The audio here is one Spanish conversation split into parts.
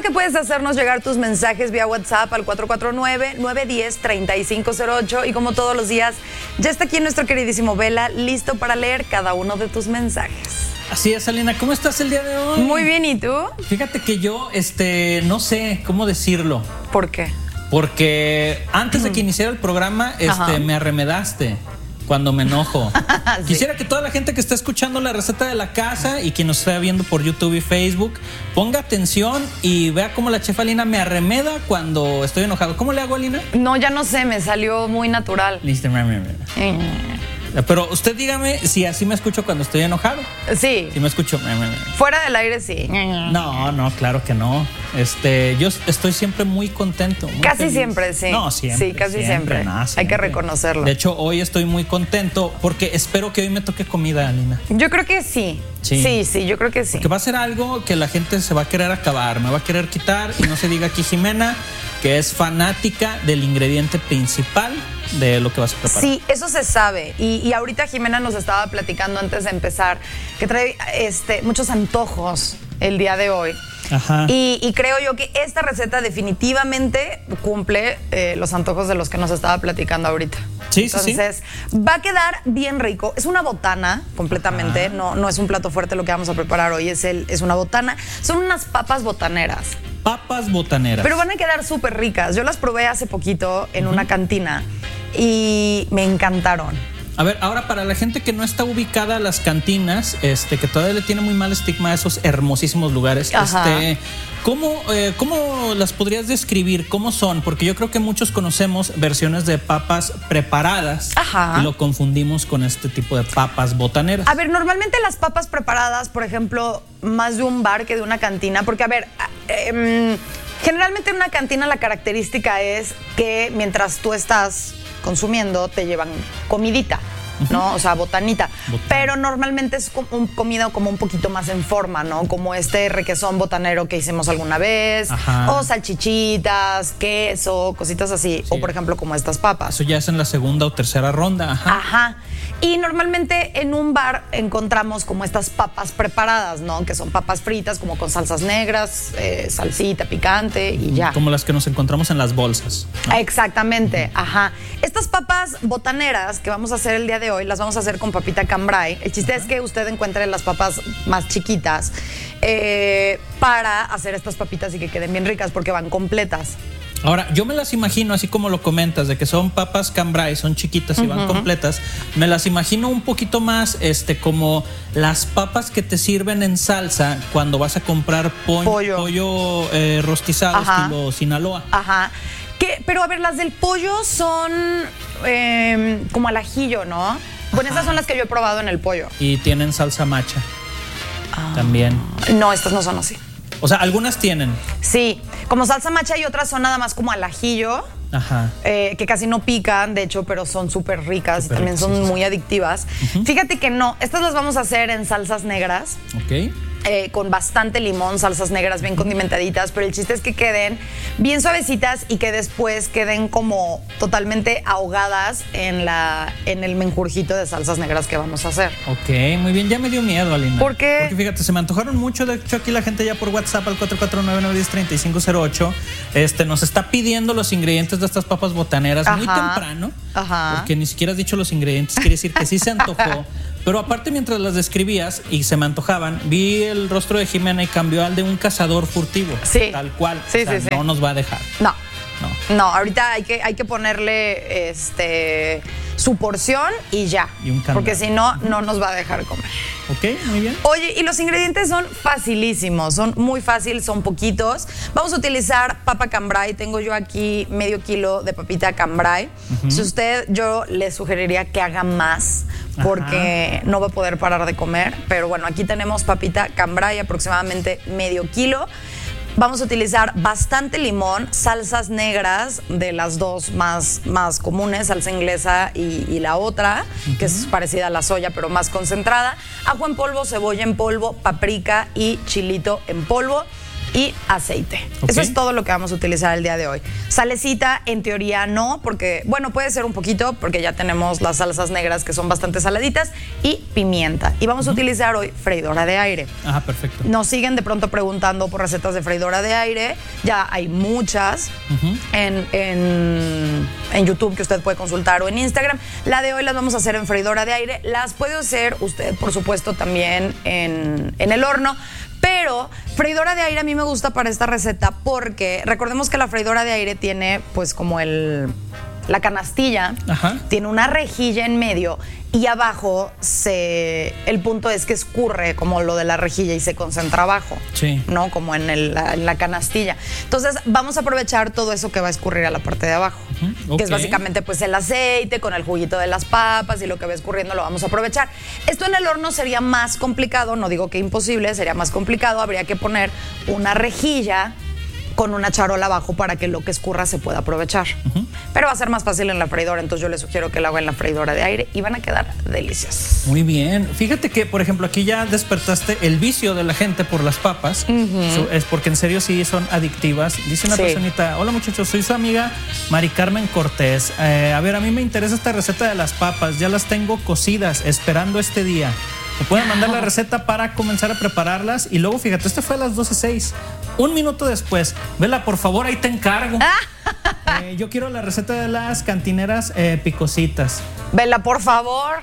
que puedes hacernos llegar tus mensajes vía WhatsApp al 449-910-3508 y como todos los días, ya está aquí nuestro queridísimo Vela, listo para leer cada uno de tus mensajes. Así es, Alina. ¿Cómo estás el día de hoy? Muy bien, ¿y tú? Fíjate que yo, no sé cómo decirlo. ¿Por qué? Porque antes de que iniciara el programa, me arremedaste cuando me enojo. Sí. Quisiera que toda la gente que está escuchando la receta de la casa y quien nos está viendo por YouTube y Facebook ponga atención y vea cómo la chef Alina me arremeda cuando estoy enojado. ¿Cómo le hago, Alina? No, ya no sé, me salió muy natural. Listo. Pero usted dígame si así me escucho cuando estoy enojado. Sí. Si me escucho. Fuera del aire, sí. No, claro que no. Yo estoy siempre muy contento. Muy casi feliz. Siempre, sí. No, siempre. Sí, casi siempre. No, siempre. Hay que reconocerlo. De hecho, hoy estoy muy contento porque espero que hoy me toque comida, Alina. Yo creo que sí. Sí, yo creo que sí. Porque va a ser algo que la gente se va a querer acabar, me va a querer quitar y no se diga aquí Jimena que es fanática del ingrediente principal de lo que vas a preparar. Sí, eso se sabe. Y ahorita Jimena nos estaba platicando antes de empezar que trae muchos antojos el día de hoy. Ajá. Y creo yo que esta receta definitivamente cumple los antojos de los que nos estaba platicando ahorita. Sí, Entonces, va a quedar bien rico. Es una botana completamente, no es un plato fuerte lo que vamos a preparar hoy, es una botana. Son unas papas botaneras. Papas botaneras. Pero van a quedar súper ricas. Yo las probé hace poquito en una cantina y me encantaron. A ver, ahora para la gente que no está ubicada a las cantinas, que todavía le tiene muy mal estigma a esos hermosísimos lugares, ¿cómo las podrías describir? ¿Cómo son? Porque yo creo que muchos conocemos versiones de papas preparadas y lo confundimos con este tipo de papas botaneras. A ver, normalmente las papas preparadas, por ejemplo, más de un bar que de una cantina, porque a ver, generalmente en una cantina la característica es que mientras tú estás consumiendo te llevan comidita, ¿no? O sea, botanita. Pero normalmente es comida como un poquito más en forma, ¿no? Como requesón botanero que hicimos alguna vez, o salchichitas, queso, cositas así. Sí. O por ejemplo como estas papas. Eso ya es en la segunda o tercera ronda. Ajá. Y normalmente en un bar encontramos como estas papas preparadas, ¿no? Que son papas fritas como con salsas negras, salsita, picante y ya. Como las que nos encontramos en las bolsas, ¿no? Exactamente, Estas papas botaneras que vamos a hacer el día de hoy, las vamos a hacer con papita cambray. El chiste es que usted encuentre las papas más chiquitas para hacer estas papitas y que queden bien ricas porque van completas. Ahora, yo me las imagino, así como lo comentas, de que son papas cambray, son chiquitas y van completas. Me las imagino un poquito más como las papas que te sirven en salsa cuando vas a comprar pollo rostizado, estilo Sinaloa. Pero a ver, las del pollo son como al ajillo, ¿no? Bueno, esas son las que yo he probado en el pollo. Y tienen salsa macha también. No, estas no son así. O sea, algunas tienen. Sí, como salsa macha y otras son nada más como al ajillo. Que casi no pican, de hecho, pero son súper ricas y también son muy adictivas. Fíjate que no, estas las vamos a hacer en salsas negras. Con bastante limón, salsas negras bien condimentaditas, pero el chiste es que queden bien suavecitas y que después queden como totalmente ahogadas en el menjurjito de salsas negras que vamos a hacer. Ok, muy bien, ya me dio miedo, Alina. ¿Por qué? Porque fíjate, se me antojaron mucho. De hecho, aquí la gente ya por WhatsApp al 449-910-3508 nos está pidiendo los ingredientes de estas papas botaneras muy temprano. Porque ni siquiera has dicho los ingredientes, quiere decir que sí se antojó. Pero aparte, mientras las describías y se me antojaban, vi el rostro de Jimena y cambió al de un cazador furtivo. Sí. Tal cual. Sí, no nos va a dejar. No, ahorita hay que ponerle su porción y ya. Y un candado. Porque si no, no nos va a dejar comer. Ok, muy bien. Oye, y los ingredientes son facilísimos, son muy fáciles, son poquitos. Vamos a utilizar papa cambray. Tengo yo aquí medio kilo de papita cambray. Si usted, yo le sugeriría que haga más porque no va a poder parar de comer. Pero bueno, aquí tenemos papita cambray, aproximadamente medio kilo. Vamos a utilizar bastante limón, salsas negras de las dos más comunes, salsa inglesa y la otra, que es parecida a la soya pero más concentrada, ajo en polvo, cebolla en polvo, paprika y chilito en polvo. y aceite. Okay. Eso es todo lo que vamos a utilizar el día de hoy. Salecita, en teoría no, porque, bueno, puede ser un poquito, porque ya tenemos las salsas negras que son bastante saladitas, y pimienta. Y vamos a utilizar hoy freidora de aire. Ajá, perfecto. Nos siguen de pronto preguntando por recetas de freidora de aire. Ya hay muchas en YouTube que usted puede consultar o en Instagram. La de hoy las vamos a hacer en freidora de aire. Las puede hacer usted, por supuesto, también en el horno. Pero freidora de aire a mí me gusta para esta receta porque recordemos que la freidora de aire tiene pues como la canastilla, tiene una rejilla en medio y abajo el punto es que escurre como lo de la rejilla y se concentra abajo, ¿no? Como en la canastilla. Entonces vamos a aprovechar todo eso que va a escurrir a la parte de abajo, que es básicamente pues el aceite con el juguito de las papas y lo que va escurriendo lo vamos a aprovechar. Esto en el horno sería más complicado, no digo que imposible, sería más complicado, habría que poner una rejilla con una charola abajo para que lo que escurra se pueda aprovechar. Pero va a ser más fácil en la freidora, entonces yo les sugiero que lo haga en la freidora de aire y van a quedar deliciosas. Muy bien. Fíjate que, por ejemplo, aquí ya despertaste el vicio de la gente por las papas. Es porque en serio sí son adictivas. Dice una personita: hola muchachos, soy su amiga Mari Carmen Cortés. A ver, a mí me interesa esta receta de las papas. Ya las tengo cocidas, esperando este día. Me pueden mandar la receta para comenzar a prepararlas. Y luego, fíjate, este fue a las 12:06. Un minuto después, Vela, por favor, ahí te encargo. Yo quiero la receta de las cantineras picositas. Vela, por favor.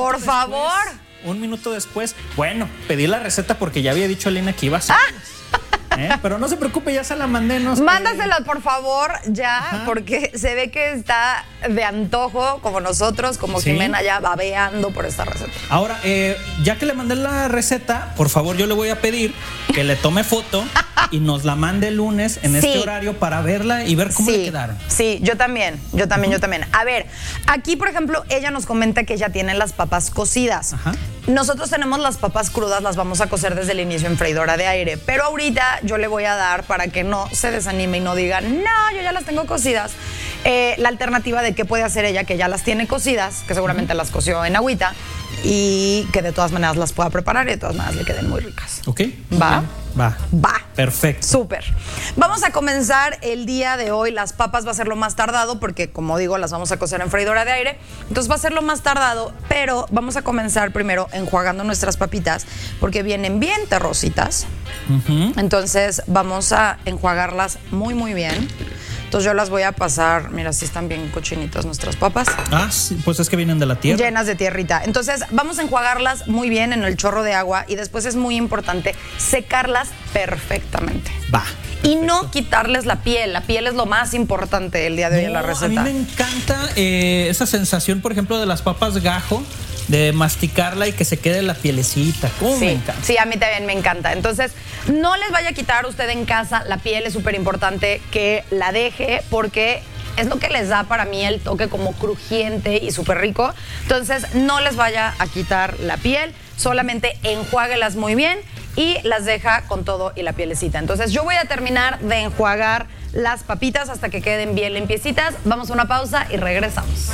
Un minuto después, bueno, pedí la receta porque ya había dicho Elena que iba a ser. Pero no se preocupe, ya se la mandé. Mándasela, por favor, ya, porque se ve que está de antojo, como nosotros, como Jimena ya babeando por esta receta. Ahora, ya que le mandé la receta, por favor, yo le voy a pedir que le tome foto y nos la mande el lunes en este horario para verla y ver cómo le quedaron. Sí, yo también. A ver, aquí, por ejemplo, ella nos comenta que ya tiene las papas cocidas. Nosotros tenemos las papas crudas, las vamos a cocer desde el inicio en freidora de aire, pero ahorita yo le voy a dar, para que no se desanime y no diga, no, yo ya las tengo cocidas, la alternativa de qué puede hacer ella, que ya las tiene cocidas, que seguramente las coció en agüita y que de todas maneras las pueda preparar y de todas maneras le queden muy ricas. Ok. ¿Va? Va. Perfecto. Súper. Vamos a comenzar el día de hoy. Las papas va a ser lo más tardado porque, como digo, las vamos a cocer en freidora de aire. Entonces va a ser lo más tardado, pero vamos a comenzar primero enjuagando nuestras papitas porque vienen bien terrositas. Entonces vamos a enjuagarlas muy, muy bien. Entonces yo las voy a pasar, mira, sí están bien cochinitas nuestras papas. Sí, pues es que vienen de la tierra. Llenas de tierrita. Entonces vamos a enjuagarlas muy bien en el chorro de agua y después es muy importante secarlas perfectamente. Y no quitarles la piel. La piel es lo más importante el día de hoy en la receta. A mí me encanta esa sensación, por ejemplo, de las papas gajo, de masticarla y que se quede la pielecita. Me encanta. Sí, a mí también me encanta. Entonces, no les vaya a quitar usted en casa la piel. Es súper importante que la deje porque es lo que les da para mí el toque como crujiente y súper rico. Entonces, no les vaya a quitar la piel. Solamente enjuáguelas muy bien y las deja con todo y la pielecita. Entonces, yo voy a terminar de enjuagar las papitas hasta que queden bien limpiecitas. Vamos a una pausa y regresamos.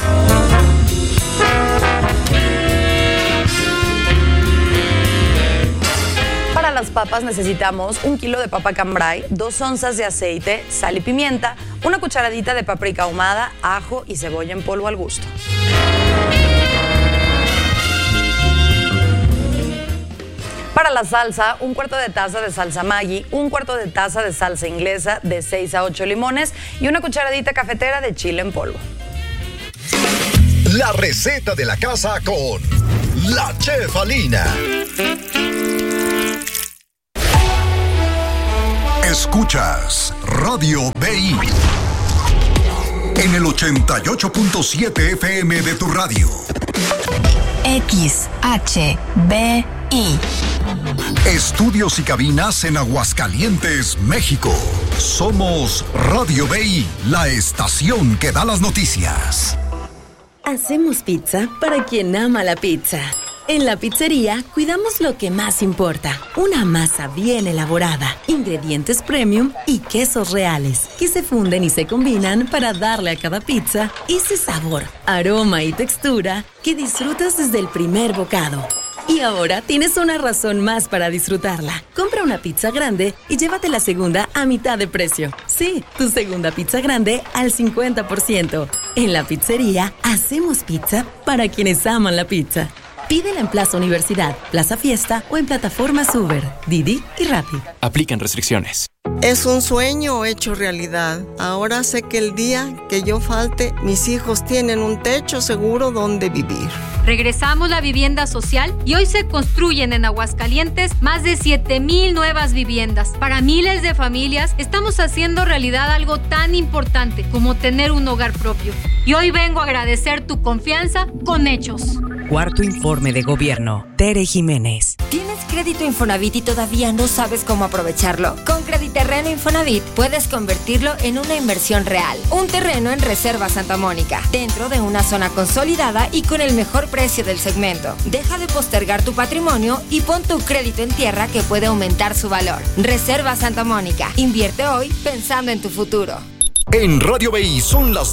Para las papas necesitamos 1 kilo de papa cambray, 2 onzas de aceite, sal y pimienta, una cucharadita de páprica ahumada, ajo y cebolla en polvo al gusto. Para la salsa, 1/4 de taza de salsa Maggi, 1/4 de taza de salsa inglesa de 6 a 8 limones y una cucharadita cafetera de chile en polvo. La receta de la casa con la Chef Alina. Escuchas Radio BI en el 88.7 FM de tu radio. XHBI. Estudios y cabinas en Aguascalientes, México. Somos Radio BI, la estación que da las noticias. Hacemos pizza para quien ama la pizza. En la pizzería cuidamos lo que más importa, una masa bien elaborada, ingredientes premium y quesos reales, que se funden y se combinan para darle a cada pizza ese sabor, aroma y textura que disfrutas desde el primer bocado. Y ahora tienes una razón más para disfrutarla. Compra una pizza grande y llévate la segunda a mitad de precio. Sí, tu segunda pizza grande al 50%. En la pizzería, hacemos pizza para quienes aman la pizza. Pídela en Plaza Universidad, Plaza Fiesta o en plataformas Uber, Didi y Rappi. Aplican restricciones. Es un sueño hecho realidad. Ahora sé que el día que yo falte, mis hijos tienen un techo seguro donde vivir. Regresamos la vivienda social y hoy se construyen en Aguascalientes más de 7,000 nuevas viviendas. Para miles de familias estamos haciendo realidad algo tan importante como tener un hogar propio. Y hoy vengo a agradecer tu confianza con hechos. Cuarto informe de gobierno. Tere Jiménez. ¿Tienes crédito Infonavit y todavía no sabes cómo aprovecharlo? Con Crediterreno Infonavit puedes convertirlo en una inversión real. Un terreno en Reserva Santa Mónica, dentro de una zona consolidada y con el mejor precio del segmento. Deja de postergar tu patrimonio y pon tu crédito en tierra que puede aumentar su valor. Reserva Santa Mónica. Invierte hoy pensando en tu futuro. En Radio BI son las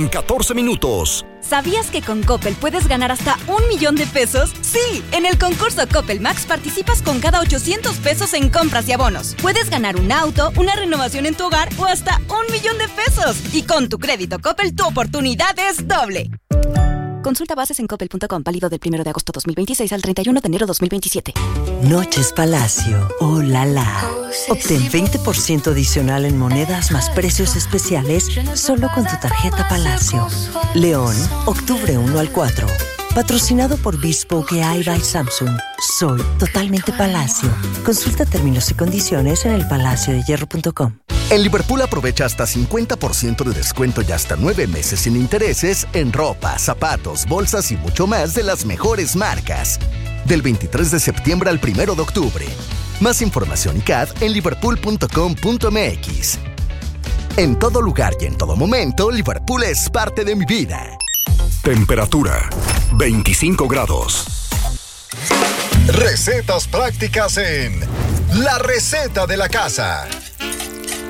12:14. ¿Sabías que con Coppel puedes ganar hasta 1,000,000 de pesos? ¡Sí! En el concurso Coppel Max participas con cada 800 pesos en compras y abonos. Puedes ganar un auto, una renovación en tu hogar o hasta 1,000,000 de pesos. Y con tu crédito Coppel, tu oportunidad es doble. Consulta bases en coppel.com, válido del 1 de agosto 2026 al 31 de enero 2027. Noches Palacio, oh la la. Obtén 20% adicional en monedas más precios especiales solo con tu tarjeta Palacio. León, octubre 1 al 4. Patrocinado por Bespoke AI by Samsung. Soy totalmente Palacio. Consulta términos y condiciones en elpalaciodehierro.com. En Liverpool aprovecha hasta 50% de descuento y hasta 9 meses sin intereses en ropa, zapatos, bolsas y mucho más de las mejores marcas. Del 23 de septiembre al 1 de octubre. Más información y CAD en liverpool.com.mx. En todo lugar y en todo momento, Liverpool es parte de mi vida. Temperatura 25 grados. Recetas prácticas en La Receta de la Casa.